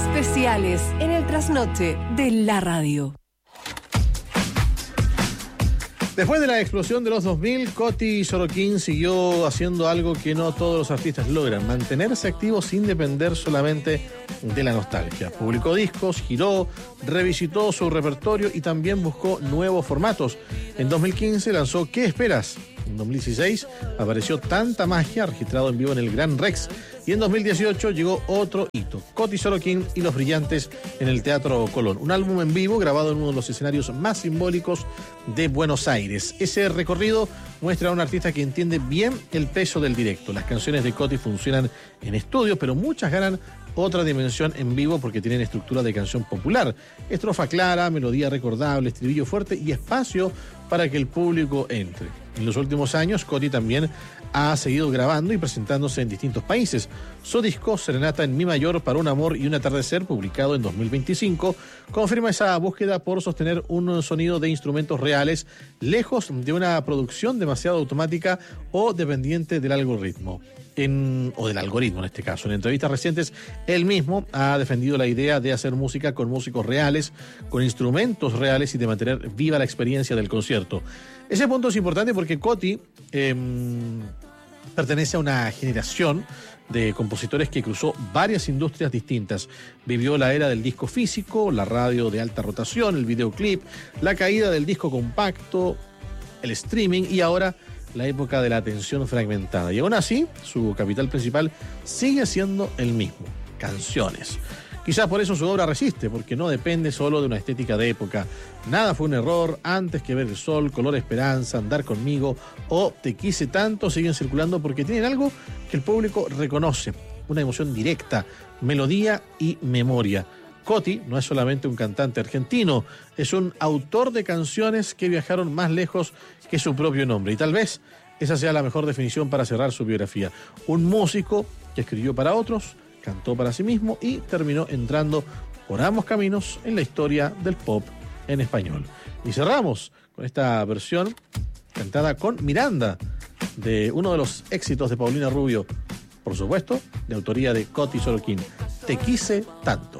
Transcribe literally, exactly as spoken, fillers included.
Especiales en el trasnoche de la radio. Después de la explosión de los dos mil, Coti Sorokin siguió haciendo algo que no todos los artistas logran: mantenerse activos sin depender solamente de la nostalgia. Publicó discos, giró, revisitó su repertorio y también buscó nuevos formatos. En dos mil quince lanzó ¿Qué esperas? En dos mil dieciséis apareció Tanta Magia, registrado en vivo en el Gran Rex. Y en dos mil dieciocho llegó otro hito: Coti Sorokin y Los Brillantes en el Teatro Colón. Un álbum en vivo grabado en uno de los escenarios más simbólicos de Buenos Aires. Ese recorrido muestra a un artista que entiende bien el peso del directo. Las canciones de Coti funcionan en estudio, pero muchas ganan otra dimensión en vivo porque tienen estructura de canción popular. Estrofa clara, melodía recordable, estribillo fuerte y espacio para que el público entre. En los últimos años, Coti también ha seguido grabando y presentándose en distintos países. Su disco Serenata en Mi Mayor para un amor y un atardecer, publicado en dos mil veinticinco, confirma esa búsqueda por sostener un sonido de instrumentos reales, lejos de una producción demasiado automática o dependiente del algoritmo. En, o del algoritmo en este caso. En entrevistas recientes, él mismo ha defendido la idea de hacer música con músicos reales, con instrumentos reales y de mantener viva la experiencia del concierto. Ese punto es importante porque Coti eh, pertenece a una generación de compositores que cruzó varias industrias distintas. Vivió la era del disco físico, la radio de alta rotación, el videoclip, la caída del disco compacto, el streaming y ahora la época de la atención fragmentada. Y aún así, su capital principal sigue siendo el mismo: canciones. Quizás por eso su obra resiste, porque no depende solo de una estética de época. Nada fue un error, Antes que ver el sol, Color Esperanza, Andar conmigo o Te quise tanto siguen circulando porque tienen algo que el público reconoce: una emoción directa, melodía y memoria. Coti no es solamente un cantante argentino, es un autor de canciones que viajaron más lejos que su propio nombre. Y tal vez esa sea la mejor definición para cerrar su biografía: un músico que escribió para otros, cantó para sí mismo y terminó entrando por ambos caminos en la historia del pop en español. Y cerramos con esta versión cantada con Miranda de uno de los éxitos de Paulina Rubio, por supuesto, de autoría de Coti Sorokin: Te quise tanto.